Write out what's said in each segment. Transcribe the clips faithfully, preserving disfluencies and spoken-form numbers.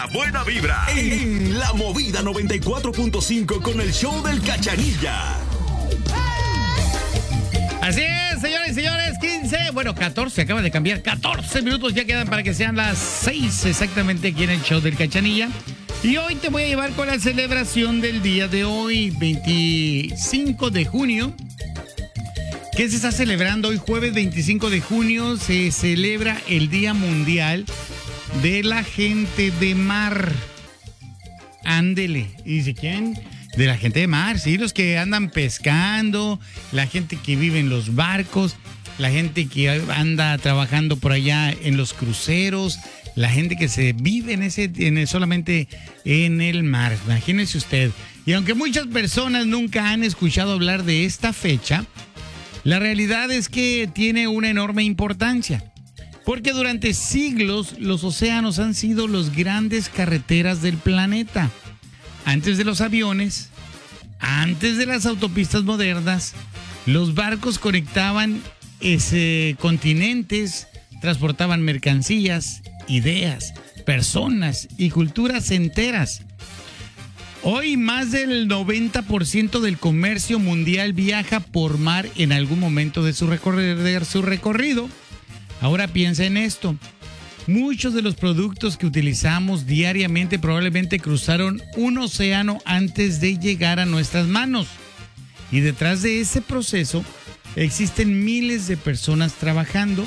Buena vibra en La Movida noventa y cuatro punto cinco con el show del Cachanilla. Así es, señores y señores, quince, bueno, catorce, acaba de cambiar, catorce minutos ya quedan para que sean las seis exactamente aquí en el show del Cachanilla. Y hoy te voy a llevar con la celebración del día de hoy, veinticinco de junio. ¿Qué se está celebrando hoy, jueves veinticinco de junio? Se celebra el Día Mundial de la Gente de Mar. Ándele. ¿Y dice quién? De la gente de mar, sí, los que andan pescando, la gente que vive en los barcos, la gente que anda trabajando por allá en los cruceros, la gente que se vive en ese, en el, solamente en el mar. Imagínese usted. Y aunque muchas personas nunca han escuchado hablar de esta fecha, la realidad es que tiene una enorme importancia. Porque durante siglos los océanos han sido las grandes carreteras del planeta. Antes de los aviones, antes de las autopistas modernas, los barcos conectaban ese, continentes, transportaban mercancías, ideas, personas y culturas enteras. Hoy más del noventa por ciento del comercio mundial viaja por mar en algún momento de su, recorrer, de su recorrido. Ahora piensa en esto. Muchos de los productos que utilizamos diariamente probablemente cruzaron un océano antes de llegar a nuestras manos. Y detrás de ese proceso existen miles de personas trabajando.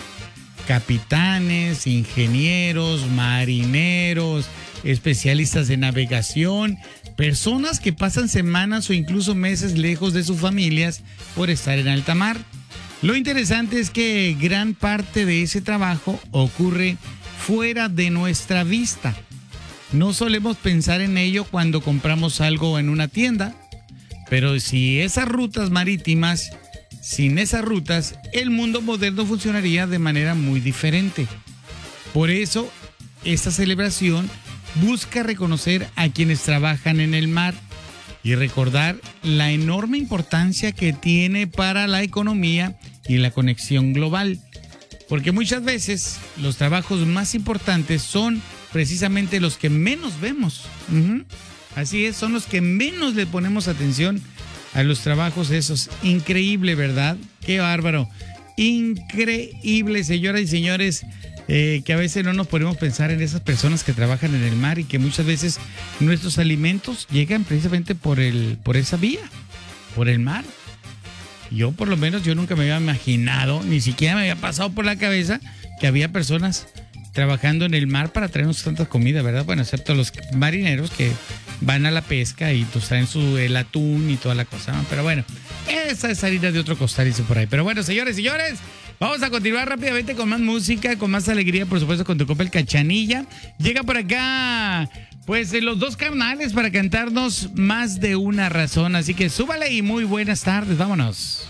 Capitanes, ingenieros, marineros, especialistas de navegación, personas que pasan semanas o incluso meses lejos de sus familias por estar en alta mar. Lo interesante es que gran parte de ese trabajo ocurre fuera de nuestra vista. No solemos pensar en ello cuando compramos algo en una tienda, pero si esas rutas marítimas, sin esas rutas, el mundo moderno funcionaría de manera muy diferente. Por eso, esta celebración busca reconocer a quienes trabajan en el mar y recordar la enorme importancia que tiene para la economía y la conexión global. Porque muchas veces los trabajos más importantes son precisamente los que menos vemos. Uh-huh. Así es, son los que menos le ponemos atención a los trabajos esos. Increíble, ¿verdad? Qué bárbaro. Increíble, señoras y señores, eh, que a veces no nos ponemos a pensar en esas personas que trabajan en el mar y que muchas veces nuestros alimentos llegan precisamente por, el, por esa vía, por el mar. Yo por lo menos yo nunca me había imaginado, ni siquiera me había pasado por la cabeza que había personas trabajando en el mar para traernos tanta comida, ¿verdad? Bueno, excepto los marineros que van a la pesca y pues traen su, el atún y toda la cosa, ¿no? Pero bueno, esa es harina de otro costal, dice por ahí. Pero bueno, señores, señores, vamos a continuar rápidamente con más música, con más alegría, por supuesto, con tu copa el Cachanilla. Llega por acá, pues, de los dos carnales para cantarnos Más de una razón. Así que súbale y muy buenas tardes, vámonos.